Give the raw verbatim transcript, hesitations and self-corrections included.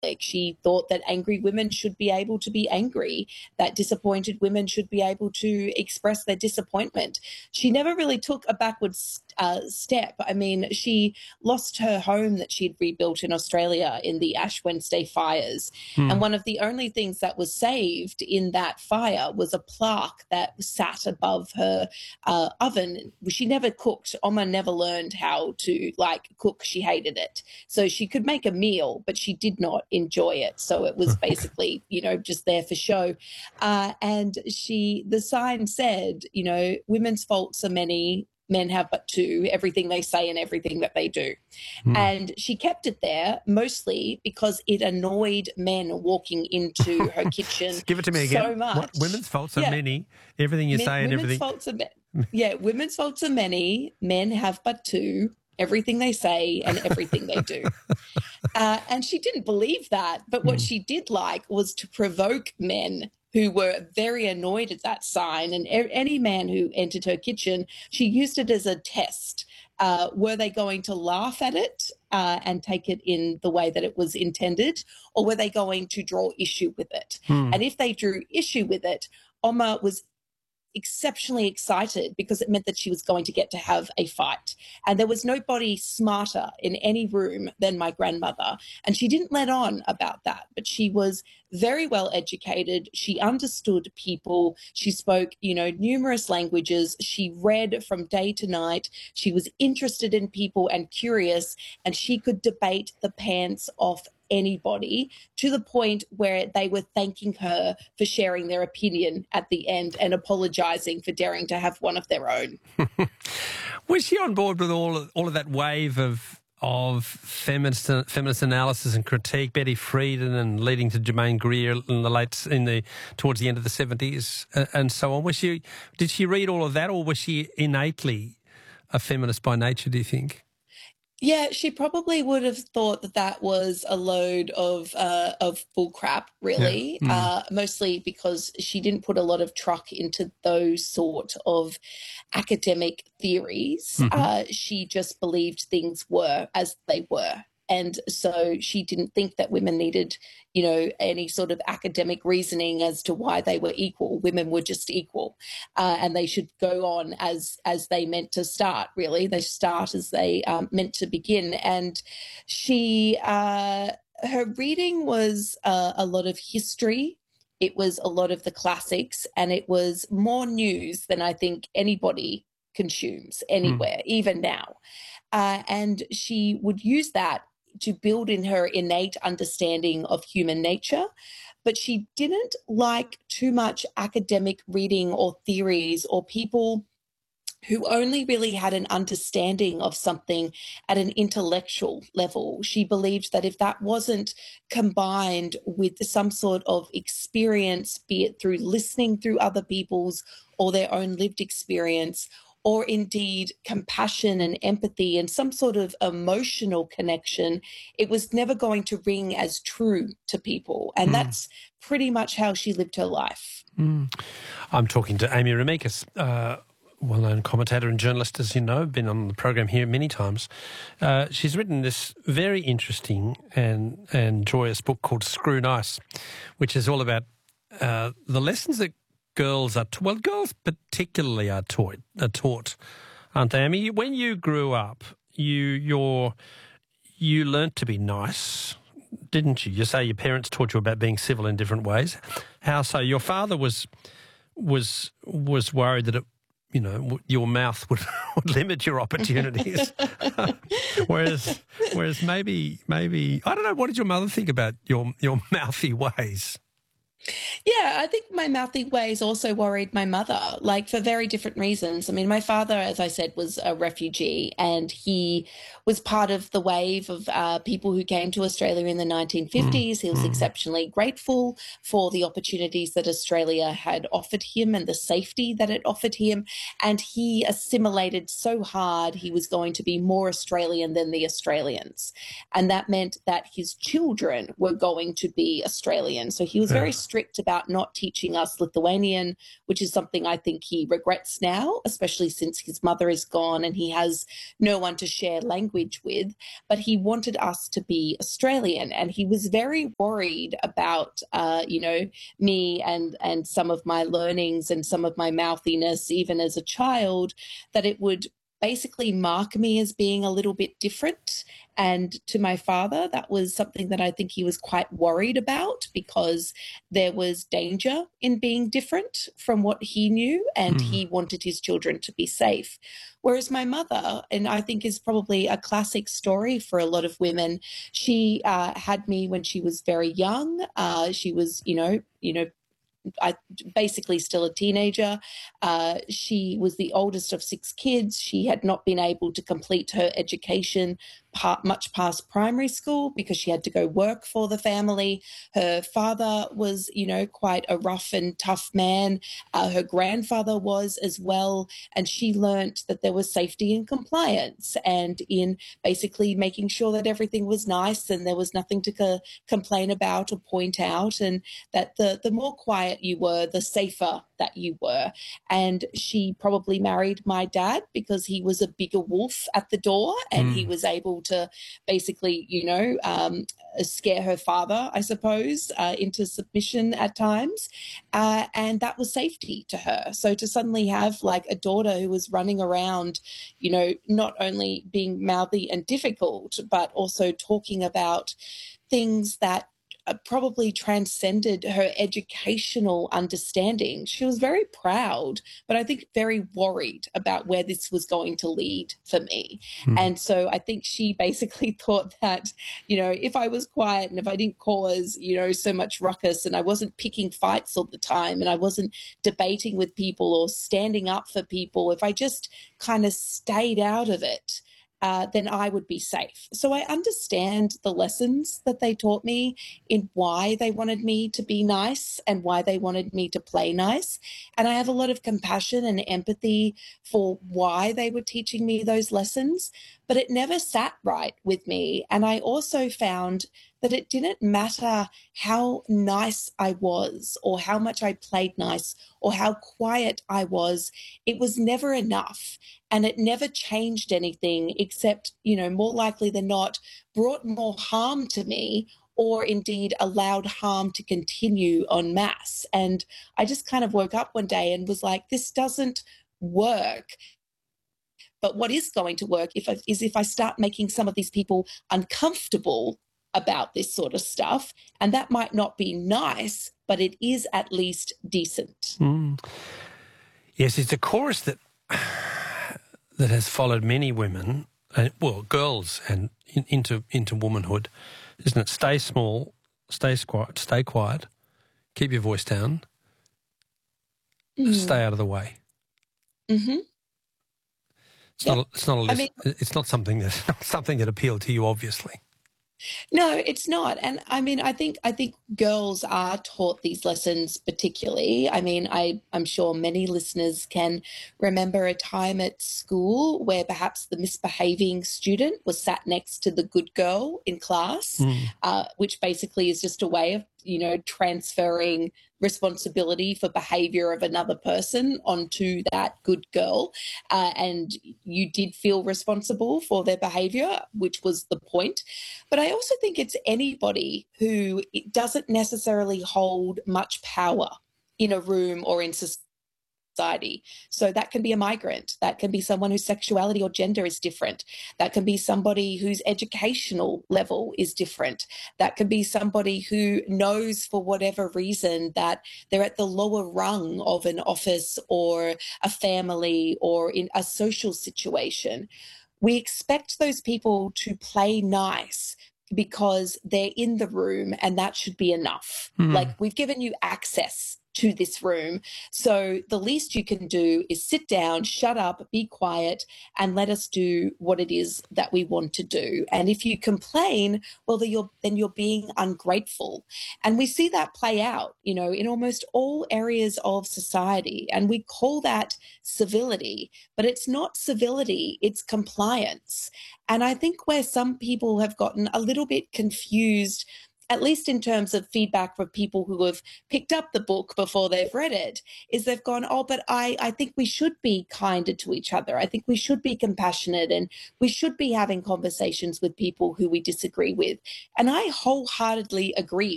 public. She thought that angry women should be able to be angry, that disappointed women should be able to express their disappointment. She never really took a backwards uh, step. I mean, she lost her home that she'd rebuilt in Australia in the Ash Wednesday fires. Hmm. And one of the only things that was saved in that fire was a plaque that sat above her uh, oven. She never cooked. Oma never learned how to, like, cook. She hated it. So she could make a meal, but she did not enjoy it. So it was basically, you know, just there for show. Uh, and she, the sign said, you know, women's faults are many, men have but two, everything they say and everything that they do. Mm. And she kept it there mostly because it annoyed men walking into her kitchen Give it to me so again. much. What, women's faults are yeah. many, everything you men, say and women's everything. Faults are ma- yeah, women's faults are many, men have but two, everything they say and everything they do. Uh, and she didn't believe that. But what mm. she did like was to provoke men who were very annoyed at that sign. And er- any man who entered her kitchen, she used it as a test. Uh, were they going to laugh at it uh, and take it in the way that it was intended, or were they going to draw issue with it? Hmm. And if they drew issue with it, Oma was exceptionally excited because it meant that she was going to get to have a fight. And there was nobody smarter in any room than my grandmother. And she didn't let on about that, but she was very well educated. She understood people. She spoke, you know, numerous languages. She read from day to night. She was interested in people and curious, and she could debate the pants off anybody to the point where they were thanking her for sharing their opinion at the end and apologising for daring to have one of their own. Was she on board with all of, all of that wave of of feminist feminist analysis and critique, Betty Friedan and leading to Germaine Greer in the late in the towards the end of the seventies uh, and so on? Was she did she read all of that, or was she innately a feminist by nature, do you think? Yeah, she probably would have thought that that was a load of uh, of bull crap, really, yeah. mm. uh, mostly because she didn't put a lot of truck into those sort of academic theories. Mm-hmm. Uh, she just believed things were as they were. And so she didn't think that women needed, you know, any sort of academic reasoning as to why they were equal. Women were just equal, uh, and they should go on as as they meant to start, really. They start as they um, meant to begin. And she, uh, her reading was uh, a lot of history. It was a lot of the classics, and it was more news than I think anybody consumes anywhere, mm. even now. Uh, and she would use that to build in her innate understanding of human nature, but she didn't like too much academic reading or theories or people who only really had an understanding of something at an intellectual level. She believed that if that wasn't combined with some sort of experience, be it through listening through other people's or their own lived experience, or indeed compassion and empathy and some sort of emotional connection, it was never going to ring as true to people. And mm. that's pretty much how she lived her life. Mm. I'm talking to Amy Remeikis, uh, well-known commentator and journalist, as you know, been on the program here many times. Uh, she's written this very interesting and, and joyous book called Screw Nice, which is all about uh, the lessons that girls are, t- well, girls particularly are taught, are taught, aren't they? I mean, when you grew up, you you're, you learnt to be nice, didn't you? You say your parents taught you about being civil in different ways. How so? Your father was was was worried that it, you know, your mouth would, would limit your opportunities. whereas whereas maybe maybe I don't know. What did your mother think about your your mouthy ways? Yeah, I think my mouthy ways also worried my mother, like for very different reasons. I mean, my father, as I said, was a refugee, and he was part of the wave of uh, people who came to Australia in the nineteen fifties. Mm. He was mm. exceptionally grateful for the opportunities that Australia had offered him and the safety that it offered him. And he assimilated so hard, he was going to be more Australian than the Australians. And that meant that his children were going to be Australian. So he was very strict about not teaching us Lithuanian, which is something I think he regrets now, especially since his mother is gone and he has no one to share language with. But he wanted us to be Australian, and he was very worried about, uh, you know, me and, and some of my learnings and some of my mouthiness, even as a child, that it would basically mark me as being a little bit different. And to my father, that was something that I think he was quite worried about, because there was danger in being different from what he knew, and mm. he wanted his children to be safe. Whereas my mother, and I think is probably a classic story for a lot of women, she uh, had me when she was very young. Uh, she was, you know, you know, I basically still a teenager. Uh, she was the oldest of six kids. She had not been able to complete her education part, much past primary school because she had to go work for the family. Her father was, you know, quite a rough and tough man. Uh, her grandfather was as well. And she learnt that there was safety and compliance and in basically making sure that everything was nice and there was nothing to co- complain about or point out, and that the, the more quiet you were, the safer that you were. And she probably married my dad because he was a bigger wolf at the door, and mm. he was able to basically, you know, um, scare her father, I suppose, uh, into submission at times. Uh, and that was safety to her. So to suddenly have like a daughter who was running around, you know, not only being mouthy and difficult, but also talking about things that probably transcended her educational understanding. She was very proud, but I think very worried about where this was going to lead for me. Mm. And so I think she basically thought that, you know, if I was quiet and if I didn't cause, you know, so much ruckus and I wasn't picking fights all the time and I wasn't debating with people or standing up for people, if I just kind of stayed out of it, Uh, then I would be safe. So I understand the lessons that they taught me in why they wanted me to be nice and why they wanted me to play nice. And I have a lot of compassion and empathy for why they were teaching me those lessons, but it never sat right with me. And I also found that it didn't matter how nice I was or how much I played nice or how quiet I was. It was never enough. And it never changed anything except, you know, more likely than not, brought more harm to me or indeed allowed harm to continue en masse. And I just kind of woke up one day and was like, this doesn't work. But what is going to work if I, is if I start making some of these people uncomfortable about this sort of stuff. And that might not be nice, but it is at least decent. Mm. Yes, it's a chorus that that has followed many women, uh, well, girls, and in, into into womanhood, isn't it? Stay small, stay quiet, stay quiet, keep your voice down, mm. stay out of the way. Mm-hmm. It's yep. not. It's not a list, I mean, it's not something that something that appealed to you, obviously. No, it's not. And I mean, I think I think girls are taught these lessons particularly. I mean, I, I'm sure many listeners can remember a time at school where perhaps the misbehaving student was sat next to the good girl in class, mm. uh, which basically is just a way of, you know, transferring responsibility for behavior of another person onto that good girl. Uh, and you did feel responsible for their behavior, which was the point. But I also think it's anybody who doesn't necessarily hold much power in a room or in society. So that can be a migrant. That can be someone whose sexuality or gender is different. That can be somebody whose educational level is different. That can be somebody who knows for whatever reason that they're at the lower rung of an office or a family or in a social situation. We expect those people to play nice because they're in the room and that should be enough. Mm. Like, we've given you access to this room. So the least you can do is sit down, shut up, be quiet, and let us do what it is that we want to do. And if you complain, well, then you're, then you're being ungrateful. And we see that play out, you know, in almost all areas of society. And we call that civility, but it's not civility, it's compliance. And I think where some people have gotten a little bit confused at least in terms of feedback from people who have picked up the book before they've read it, is they've gone, oh, but I, I think we should be kinder to each other. I think we should be compassionate, and we should be having conversations with people who we disagree with. And I wholeheartedly agree